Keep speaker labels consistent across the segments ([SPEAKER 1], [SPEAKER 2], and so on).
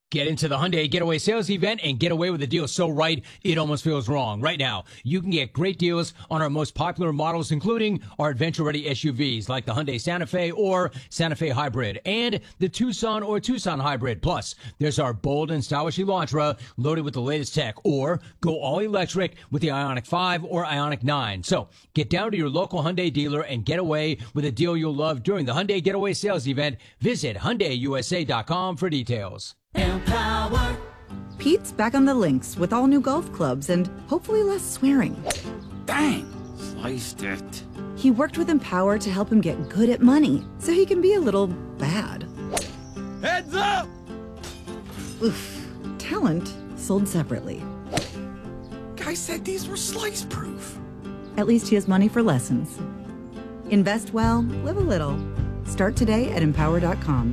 [SPEAKER 1] Get into the Hyundai Getaway Sales Event and get away with a deal so right, it almost feels wrong. Right now, you can get great deals on our most popular models, including our adventure-ready SUVs like the Hyundai Santa Fe or Santa Fe Hybrid and the Tucson or Tucson Hybrid. Plus, there's our bold and stylish Elantra loaded with the latest tech, or go all-electric with the Ioniq 5 or Ioniq 9. So, get down to your local Hyundai dealer and get away with a deal you'll love during the Hyundai Getaway Sales Event. Visit HyundaiUSA.com for details.
[SPEAKER 2] Empower.
[SPEAKER 3] Pete's back on the links with all new golf clubs and hopefully less swearing.
[SPEAKER 4] Bang! Sliced it.
[SPEAKER 3] He worked with Empower to help him get good at money so he can be a little bad.
[SPEAKER 4] Heads up!
[SPEAKER 3] Oof. Talent sold separately.
[SPEAKER 4] Guy said these were slice proof.
[SPEAKER 3] At least he has money for lessons. Invest well, live a little. Start today at Empower.com.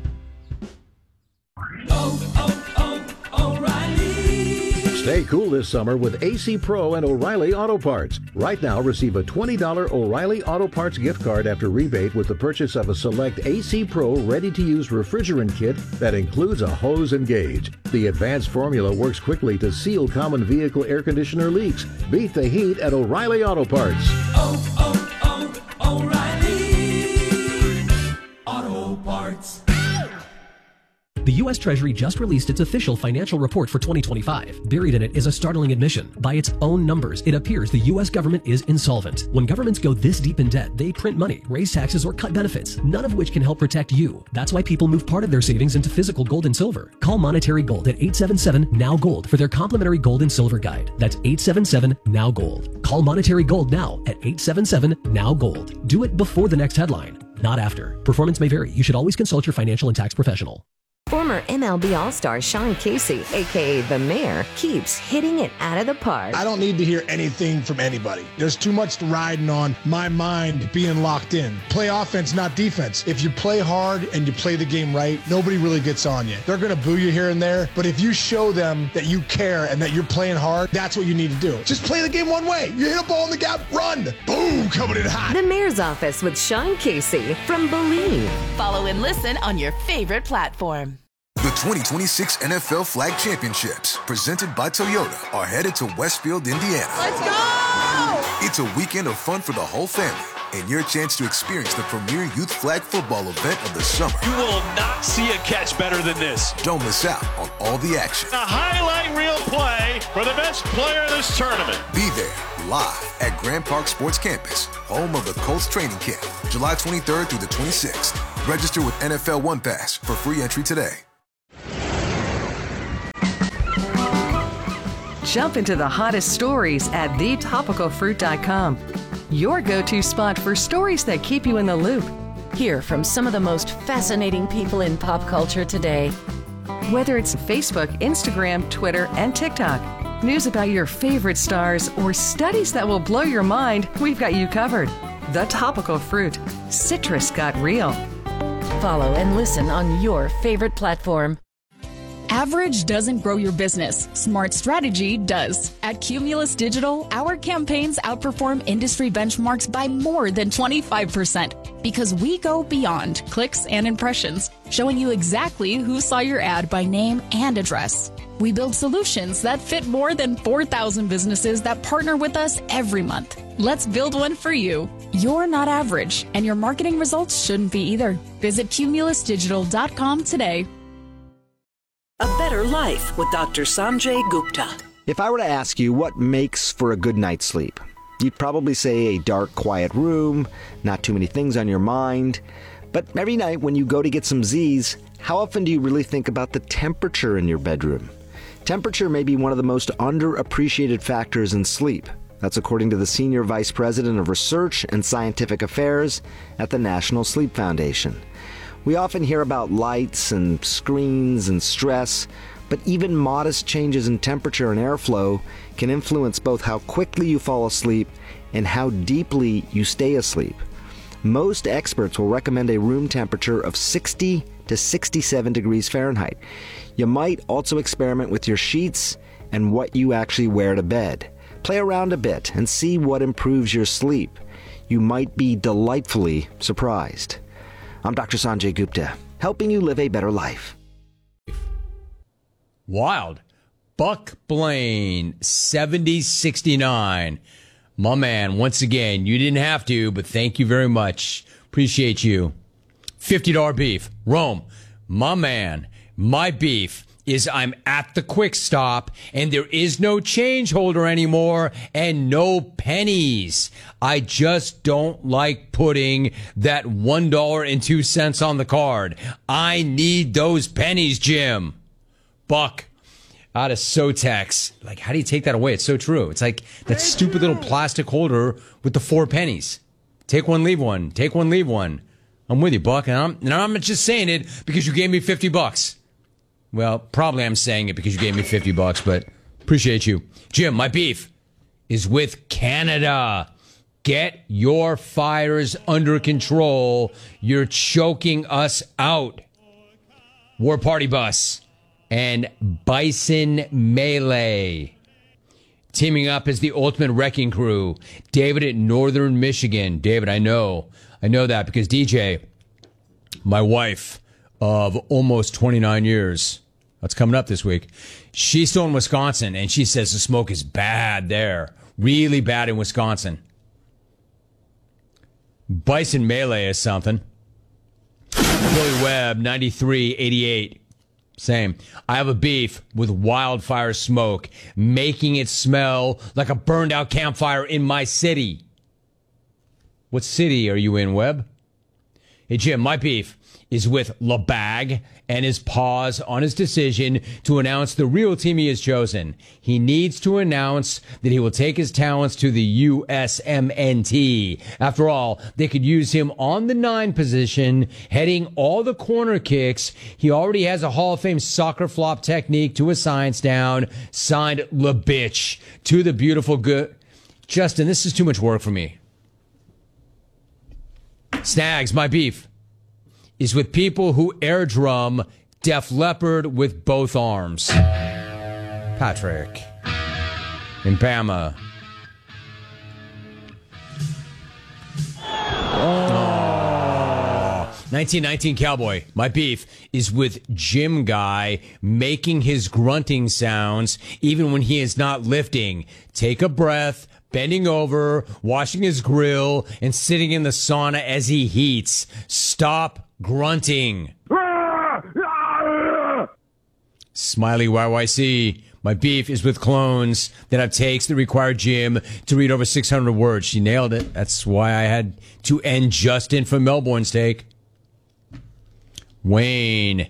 [SPEAKER 2] O'Reilly.
[SPEAKER 5] Stay cool this summer with AC Pro and O'Reilly Auto Parts. Right now, receive a $20 O'Reilly Auto Parts gift card after rebate with the purchase of a select AC Pro ready-to-use refrigerant kit that includes a hose and gauge. The advanced formula works quickly to seal common vehicle air conditioner leaks. Beat the heat at O'Reilly Auto Parts.
[SPEAKER 2] O'Reilly Auto Parts.
[SPEAKER 6] The U.S. Treasury just released its official financial report for 2025. Buried in it is a startling admission. By its own numbers, it appears the U.S. government is insolvent. When governments go this deep in debt, they print money, raise taxes, or cut benefits, none of which can help protect you. That's why people move part of their savings into physical gold and silver. Call Monetary Gold at 877-NOW-GOLD for their complimentary gold and silver guide. That's 877-NOW-GOLD. Call Monetary Gold now at 877-NOW-GOLD. Do it before the next headline, not after. Performance may vary. You should always consult your financial and tax professional.
[SPEAKER 7] Former MLB All-Star Sean Casey, a.k.a. The Mayor, keeps hitting it out of the park.
[SPEAKER 8] I don't need to hear anything from anybody. There's too much riding on my mind being locked in. Play offense, not defense. If you play hard and you play the game right, nobody really gets on you. They're going to boo you here and there, but if you show them that you care and that you're playing hard, that's what you need to do. Just play the game one way. You hit a ball in the gap, run. Boom, coming in hot.
[SPEAKER 7] The Mayor's Office with Sean Casey from Believe.
[SPEAKER 9] Follow and listen on your favorite platform.
[SPEAKER 10] The 2026 NFL Flag Championships, presented by Toyota, are headed to Westfield, Indiana.
[SPEAKER 9] Let's go!
[SPEAKER 10] It's a weekend of fun for the whole family and your chance to experience the premier youth flag football event of the summer.
[SPEAKER 11] You will not see a catch better than this.
[SPEAKER 10] Don't miss out on all the action.
[SPEAKER 11] A highlight reel play for the best player in this tournament.
[SPEAKER 10] Be there live at Grand Park Sports Campus, home of the Colts training camp, July 23rd through the 26th. Register with NFL One Pass for free entry today.
[SPEAKER 12] Jump into the hottest stories at thetopicalfruit.com. Your go-to spot for stories that keep you in the loop.
[SPEAKER 9] Hear from some of the most fascinating people in pop culture today.
[SPEAKER 12] Whether it's Facebook, Instagram, Twitter, and TikTok, news about your favorite stars, or studies that will blow your mind, we've got you covered. The Topical Fruit. Citrus got real.
[SPEAKER 9] Follow and listen on your favorite platform.
[SPEAKER 13] Average doesn't grow your business. Smart strategy does. At Cumulus Digital, our campaigns outperform industry benchmarks by more than 25% because we go beyond clicks and impressions, showing you exactly who saw your ad by name and address. We build solutions that fit more than 4,000 businesses that partner with us every month. Let's build one for you. You're not average, and your marketing results shouldn't be either. Visit cumulusdigital.com today.
[SPEAKER 14] A Better Life with Dr. Sanjay Gupta.
[SPEAKER 15] If I were to ask you what makes for a good night's sleep, you'd probably say a dark, quiet room, not too many things on your mind. But every night when you go to get some Z's, how often do you really think about the temperature in your bedroom? Temperature may be one of the most underappreciated factors in sleep. That's according to the Senior Vice President of Research and Scientific Affairs at the National Sleep Foundation. We often hear about lights and screens and stress, but even modest changes in temperature and airflow can influence both how quickly you fall asleep and how deeply you stay asleep. Most experts will recommend a room temperature of 60 to 67 degrees Fahrenheit. You might also experiment with your sheets and what you actually wear to bed. Play around a bit and see what improves your sleep. You might be delightfully surprised. I'm Dr. Sanjay Gupta, helping you live a better life.
[SPEAKER 1] Wild. Buck Blaine, 7069. My man, once again, you didn't have to, but thank you very much. Appreciate you. $50 beef. Rome, my man, my beef is I'm at the Quick Stop and there is no change holder anymore and no pennies. I just don't like putting that $1.02 on the card. I need those pennies, Jim. Buck. Out of Sotex. Like, how do you take that away? It's so true. It's like that stupid little plastic holder with the 4 pennies. Take one, leave one. Take one, leave one. I'm with you, Buck. And I'm not just saying it because you gave me $50. Well, probably I'm saying it because you gave me $50, but appreciate you. Jim, my beef is with Canada. Get your fires under control. You're choking us out. War Party Bus and Bison Melee. Teaming up as the ultimate wrecking crew. David at Northern Michigan. David, I know that because DJ, my wife of almost 29 years, that's coming up this week, she's still in Wisconsin, and she says the smoke is bad there. Really bad in Wisconsin. Bison Melee is something. Billy Webb, 9388. Same. I have a beef with wildfire smoke, making it smell like a burned out campfire in my city. What city are you in, Webb? Hey, Jim, my beef is with LeBag and his pause on his decision to announce the real team he has chosen. He needs to announce that he will take his talents to the USMNT. After all, they could use him on the 9 position, heading all the corner kicks. He already has a Hall of Fame soccer flop technique to a science down. Signed LeBitch to the beautiful good. Justin, this is too much work for me. Snags, my beef is with people who air drum Def Leppard with both arms. Patrick in Bama. 1919 Cowboy. My beef is with Jim Guy making his grunting sounds even when he is not lifting. Take a breath. Bending over, washing his grill, and sitting in the sauna as he heats. Stop grunting. Smiley YYC. My beef is with clones that have takes that require Jim to read over 600 words. She nailed it. That's why I had to end Justin from Melbourne's take. Wayne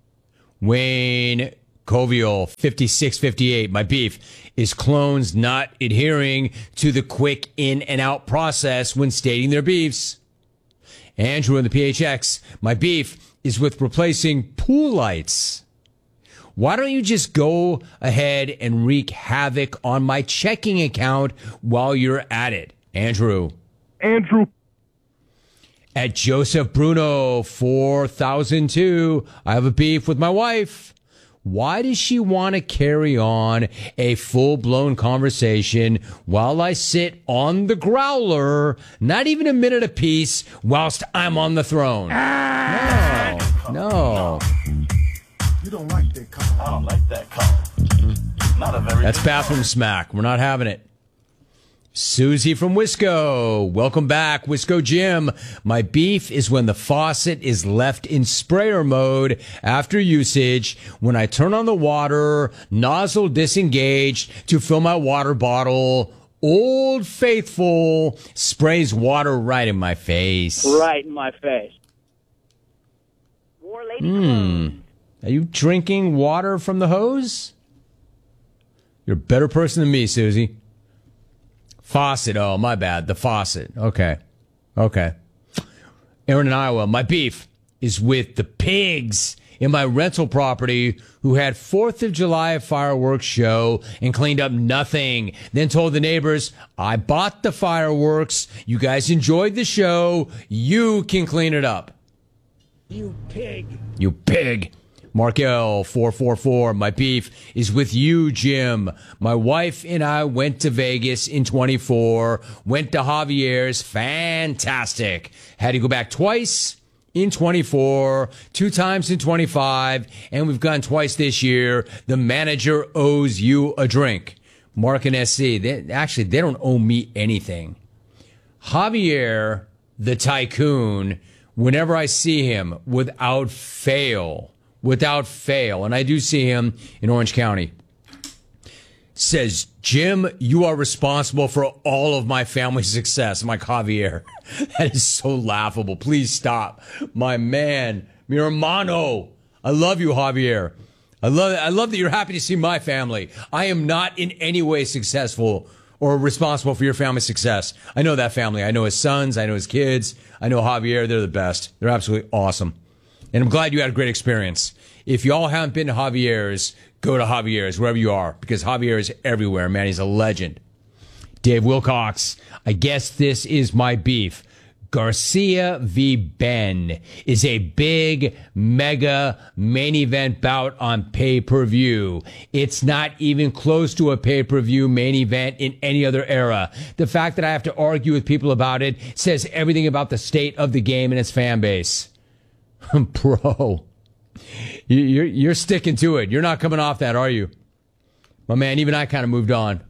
[SPEAKER 1] Covial, 5658. My beef is clones not adhering to the quick in and out process when stating their beefs. Andrew in the PHX. My beef is with replacing pool lights. Why don't you just go ahead and wreak havoc on my checking account while you're at it? Andrew. At Joseph Bruno, 4002. I have a beef with my wife. Why does she want to carry on a full-blown conversation while I sit on the growler, not even a minute apiece, whilst I'm on the throne? No.
[SPEAKER 16] You don't like that call. I don't like that call. Not a very
[SPEAKER 1] That's bathroom smack. We're not having it. Susie from Wisco. Welcome back, Wisco Jim. My beef is when the faucet is left in sprayer mode after usage. When I turn on the water, nozzle disengaged to fill my water bottle. Old Faithful sprays water right in my face.
[SPEAKER 17] Right in my face. War lady.
[SPEAKER 1] Are you drinking water from the hose? You're a better person than me, Susie. Faucet. Oh, my bad. The faucet. Okay. Aaron in Iowa. My beef is with the pigs in my rental property who had 4th of July fireworks show and cleaned up nothing. Then told the neighbors, I bought the fireworks. You guys enjoyed the show. You can clean it up.
[SPEAKER 17] You pig.
[SPEAKER 1] Mark L, 444. My beef is with you, Jim. My wife and I went to Vegas in 24. Went to Javier's. Fantastic. Had to go back twice. in 24, 2 times in 25, and we've gone twice this year. The manager owes you a drink. Mark and SC, they don't owe me anything. Javier, the tycoon, whenever I see him, without fail, and I do see him in Orange County, says, Jim, you are responsible for all of my family's success. I'm like, Javier, that is so laughable. Please stop. My man, mi hermano. I love you, Javier. I love that you're happy to see my family. I am not in any way successful or responsible for your family's success. I know that family. I know his sons. I know his kids. I know Javier. They're the best. They're absolutely awesome. And I'm glad you had a great experience. If you all haven't been to Javier's, go to Javier's, wherever you are, because Javier is everywhere, man. He's a legend. Dave Wilcox, I guess this is my beef. Garcia v. Ben is a big, mega main event bout on pay-per-view. It's not even close to a pay-per-view main event in any other era. The fact that I have to argue with people about it says everything about the state of the game and its fan base. Bro, you're sticking to it. You're not coming off that, are you? My man, even I kind of moved on.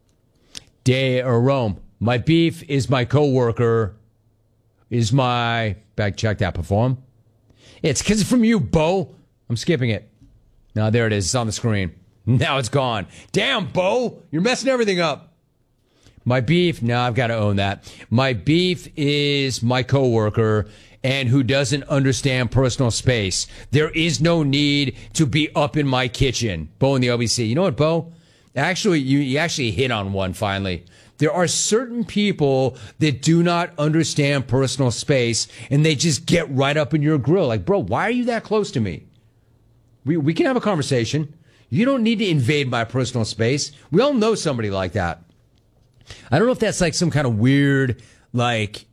[SPEAKER 1] Rome, my beef is my coworker. Is my back check that perform? It's because it's from you, Bo. I'm skipping it. Now there it is. It's on the screen. Now it's gone. Damn, Bo, you're messing everything up. My beef. No, I've got to own that. My beef is my coworker and who doesn't understand personal space. There is no need to be up in my kitchen. Bo in the LBC. You know what, Bo? Actually, you actually hit on one finally. There are certain people that do not understand personal space, and they just get right up in your grill. Like, bro, why are you that close to me? We can have a conversation. You don't need to invade my personal space. We all know somebody like that. I don't know if that's like some kind of weird, like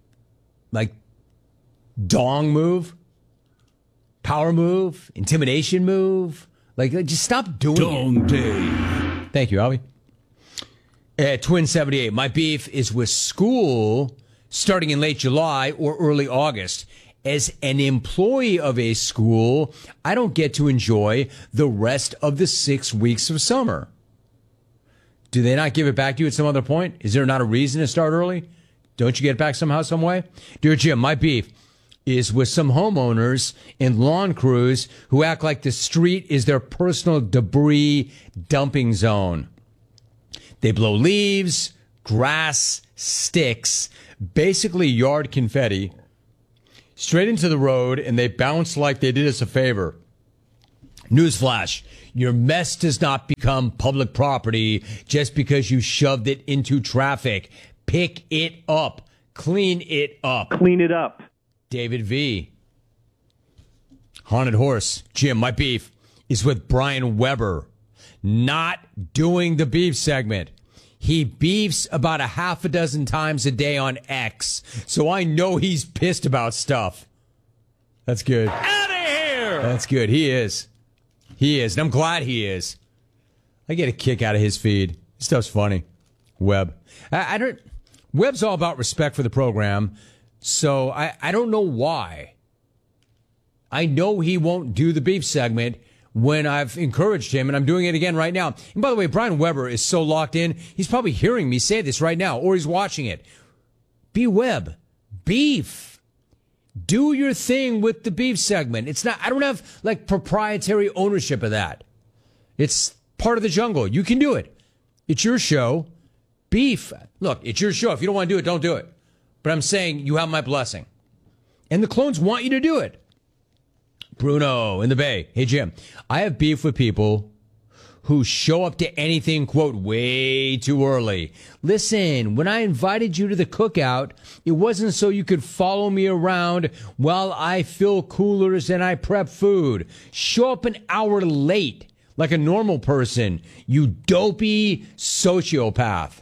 [SPEAKER 1] dong move, power move, intimidation move. Like, just stop doing
[SPEAKER 18] Dong
[SPEAKER 1] it.
[SPEAKER 18] Day.
[SPEAKER 1] Thank you, Albie. Twin 78. My beef is with school starting in late July or early August. As an employee of a school, I don't get to enjoy the rest of the 6 weeks of summer. Do they not give it back to you at some other point? Is there not a reason to start early? Don't you get it back somehow, some way? Dear Jim, my beef is with some homeowners and lawn crews who act like the street is their personal debris dumping zone. They blow leaves, grass, sticks, basically yard confetti, straight into the road, and they bounce like they did us a favor. Newsflash, your mess does not become public property just because you shoved it into traffic. Pick it up. Clean it up.
[SPEAKER 19] Clean it up.
[SPEAKER 1] David V. Haunted Horse. Jim, my beef is with Brian Weber. Not doing the beef segment. He beefs about a half a dozen times a day on X, so I know he's pissed about stuff. That's good.
[SPEAKER 18] Out of here!
[SPEAKER 1] That's good. He is. He is, and I'm glad he is. I get a kick out of his feed. This stuff's funny. Webb. Webb's all about respect for the program, so I don't know why. I know he won't do the beef segment when I've encouraged him, and I'm doing it again right now. And by the way, Brian Weber is so locked in, he's probably hearing me say this right now, or he's watching it. Be Webb. Beef. Do your thing with the beef segment. It's not, I don't have like proprietary ownership of that. It's part of the jungle. You can do it. It's your show. Beef. Look, it's your show. If you don't want to do it, don't do it. But I'm saying you have my blessing. And the clones want you to do it. Bruno in the Bay. Hey, Jim, I have beef with people who show up to anything, quote, way too early. Listen, when I invited you to the cookout, it wasn't so you could follow me around while I fill coolers and I prep food. Show up an hour late like a normal person, you dopey sociopath.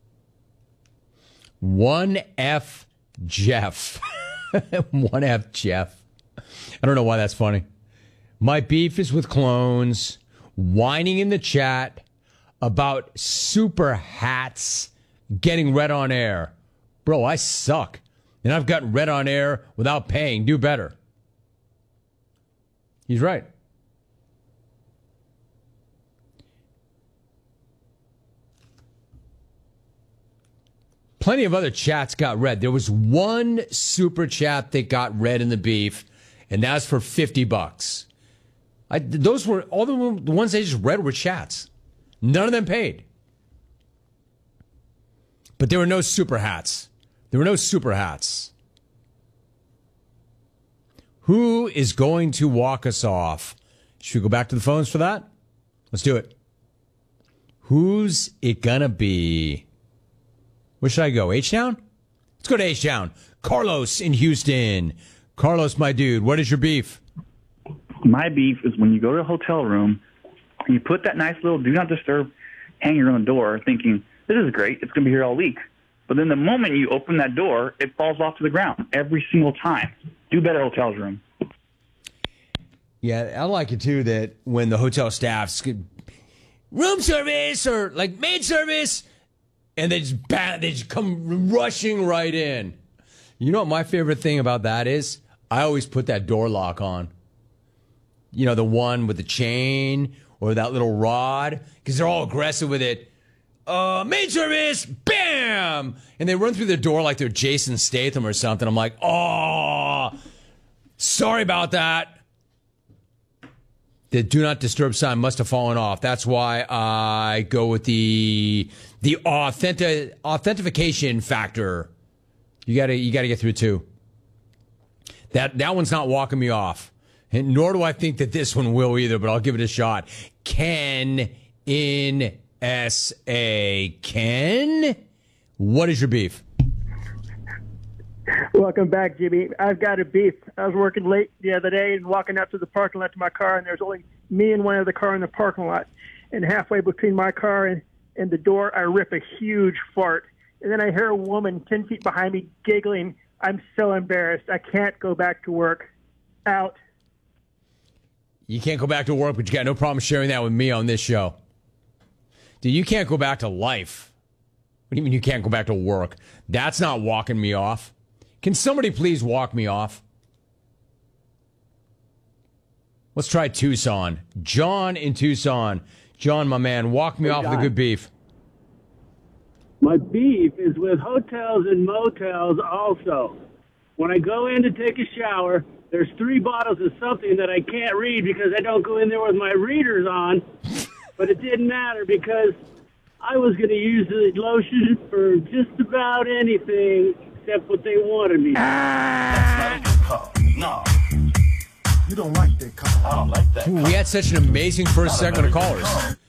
[SPEAKER 1] 1F Jeff. 1F Jeff. I don't know why that's funny. My beef is with clones whining in the chat about super hats getting read on air. Bro, I suck. And I've gotten read on air without paying. Do better. He's right. Plenty of other chats got read. There was one super chat that got read in the beef, and that's for $50. Those were all the ones they just read were chats. None of them paid. But there were no super hats. There were no super hats. Who is going to walk us off? Should we go back to the phones for that? Let's do it. Who's it gonna be? Where should I go? H-Town? Let's go to H-Town. Carlos in Houston. Carlos, my dude, what is your beef?
[SPEAKER 19] My beef is when you go to a hotel room and you put that nice little do not disturb hanger on the door thinking, this is great, it's going to be here all week. But then the moment you open that door, it falls off to the ground every single time. Do better, hotels room.
[SPEAKER 1] Yeah, I like it too that when the hotel staff's room service or like maid service, and they just come rushing right in. You know what my favorite thing about that is? I always put that door lock on. You know, the one with the chain or that little rod, because they're all aggressive with it. Maid service, bam! And they run through the door like they're Jason Statham or something. I'm like, oh, sorry about that. The do not disturb sign must have fallen off. That's why I go with the authentication factor. You gotta get through too. That one's not walking me off. And nor do I think that this one will either, but I'll give it a shot. Ken in SA. Ken, what is your beef?
[SPEAKER 20] Welcome back, Jimmy. I've got a beef. I was working late the other day and walking out to the parking lot to my car, and there's only me and one other car in the parking lot. And halfway between my car and the door, I rip a huge fart. And then I hear a woman 10 feet behind me giggling. I'm so embarrassed. I can't go back to work. Out.
[SPEAKER 1] You can't go back to work, but you got no problem sharing that with me on this show. Dude, you can't go back to life. What do you mean you can't go back to work? That's not walking me off. Can somebody please walk me off? Let's try Tucson. John in Tucson. John, my man, walk me off with a good beef.
[SPEAKER 21] My beef is with hotels and motels also. When I go in to take a shower, there's 3 bottles of something that I can't read because I don't go in there with my readers on. But it didn't matter because I was going to use the lotion for just about anything except what they wanted me.
[SPEAKER 16] That's not a good call. No. You don't like that call. I don't like that call.
[SPEAKER 1] We had such an amazing first segment of callers.